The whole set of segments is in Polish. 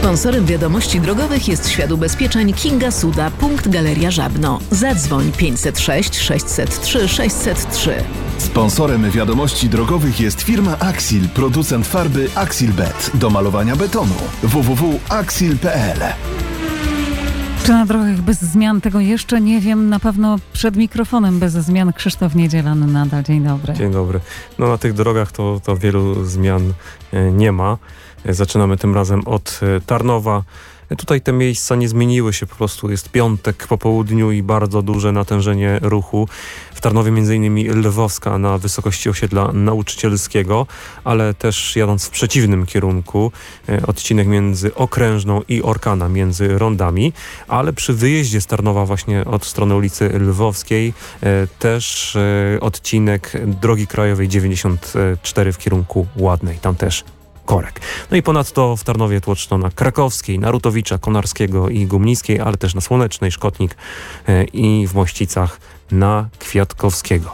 Sponsorem wiadomości drogowych jest Świat Ubezpieczeń Kinga Suda, punkt Galeria Żabno. Zadzwoń 506 603 603. Sponsorem wiadomości drogowych jest firma Axil, producent farby Axilbet do malowania betonu. www.axil.pl. Czy na drogach bez zmian? Tego jeszcze nie wiem. Na pewno przed mikrofonem bez zmian Krzysztof Niedzielan nadal. Dzień dobry. Dzień dobry. No na tych drogach to wielu zmian nie ma. Zaczynamy tym razem od Tarnowa. Tutaj te miejsca nie zmieniły się, po prostu jest piątek po południu i bardzo duże natężenie ruchu. W Tarnowie m.in. Lwowska na wysokości osiedla nauczycielskiego, ale też jadąc w przeciwnym kierunku, odcinek między Okrężną i Orkana, między rondami, ale przy wyjeździe z Tarnowa właśnie od strony ulicy Lwowskiej też odcinek drogi krajowej 94 w kierunku Ładnej, tam też korek. No i ponadto w Tarnowie tłoczno na Krakowskiej, na Rutowicza, Konarskiego i Gumnickiej, ale też na Słonecznej, Szkotnik i w Mościcach na Kwiatkowskiego.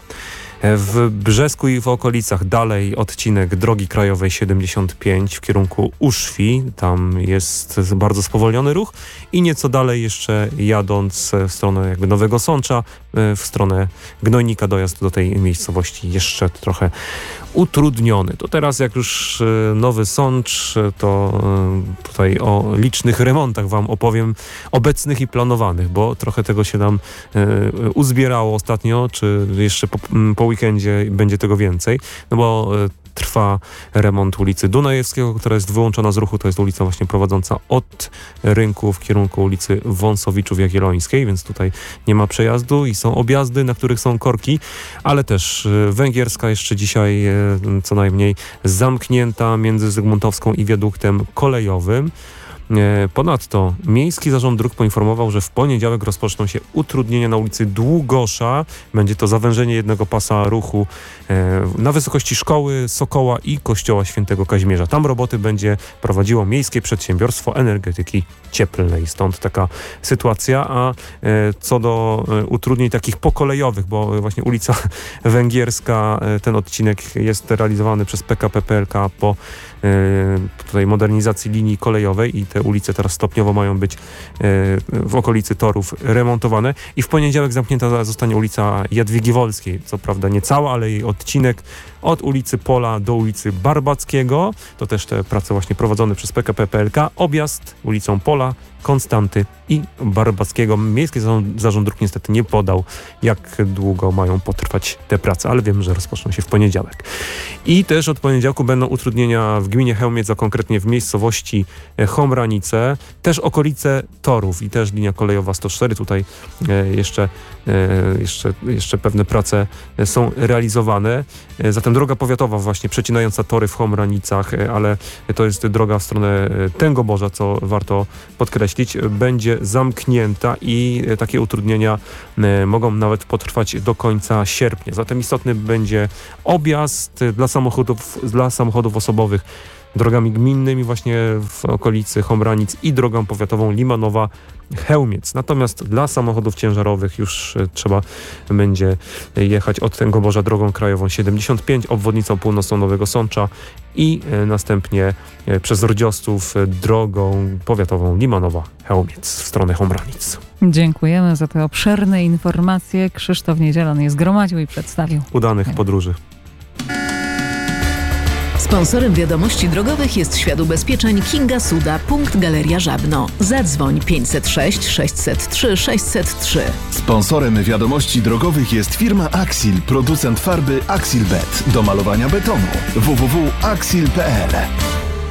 W Brzesku i w okolicach dalej odcinek drogi krajowej 75 w kierunku Uszwi. Tam jest bardzo spowolniony ruch i nieco dalej jeszcze jadąc w stronę jakby Nowego Sącza, w stronę Gnojnika dojazd do tej miejscowości jeszcze trochę utrudniony. To teraz jak już Nowy Sącz, to tutaj o licznych remontach wam opowiem, obecnych i planowanych, bo trochę tego się nam uzbierało ostatnio, czy jeszcze po weekendzie będzie tego więcej, no bo trwa remont ulicy Dunajewskiego, która jest wyłączona z ruchu. To jest ulica właśnie prowadząca od rynku w kierunku ulicy Wąsowiczów Jagiellońskiej, więc tutaj nie ma przejazdu i są objazdy, na których są korki, ale też Węgierska jeszcze dzisiaj co najmniej zamknięta między Zygmuntowską i wiaduktem kolejowym. Ponadto Miejski Zarząd Dróg poinformował, że w poniedziałek rozpoczną się utrudnienia na ulicy Długosza. Będzie to zawężenie jednego pasa ruchu na wysokości szkoły, Sokoła i Kościoła Świętego Kazimierza. Tam roboty będzie prowadziło Miejskie Przedsiębiorstwo Energetyki Cieplnej. Stąd taka sytuacja. A co do utrudnień takich pokolejowych, bo właśnie ulica Węgierska, ten odcinek jest realizowany przez PKP PLK po tutaj modernizacji linii kolejowej i te ulice teraz stopniowo mają być w okolicy torów remontowane i w poniedziałek zamknięta zostanie ulica Jadwigi Wolskiej. Co prawda nie cała, ale jej odcinek od ulicy Pola do ulicy Barbackiego. To też te prace właśnie prowadzone przez PKP PLK. Objazd ulicą Pola, Konstanty i Barbackiego. Miejski Zarząd Dróg niestety nie podał, jak długo mają potrwać te prace, ale wiem, że rozpoczną się w poniedziałek. I też od poniedziałku będą utrudnienia w gminie Chełmiec, a konkretnie w miejscowości Chomranice, też okolice torów i też linia kolejowa 104. Tutaj jeszcze pewne prace są realizowane. Zatem droga powiatowa właśnie przecinająca tory w Chomranicach, ale to jest droga w stronę Tęgoborza, co warto podkreślić, będzie zamknięta i takie utrudnienia mogą nawet potrwać do końca sierpnia. Zatem istotny będzie objazd dla samochodów osobowych drogami gminnymi właśnie w okolicy Chomranic i drogą powiatową Limanowa-Chełmiec. Natomiast dla samochodów ciężarowych już trzeba będzie jechać od Tęgoborza drogą krajową 75, obwodnicą północną Nowego Sącza i następnie przez Rodziostów drogą powiatową Limanowa-Chełmiec w stronę Chomranic. Dziękujemy za te obszerne informacje. Krzysztof Niedzielan je zgromadził i przedstawił. Udanych podróży. Sponsorem wiadomości drogowych jest Świat Ubezpieczeń Kinga Suda, punkt Galeria Żabno. Zadzwoń 506 603 603. Sponsorem wiadomości drogowych jest firma Axil, producent farby Axilbet do malowania betonu. www.axil.pl.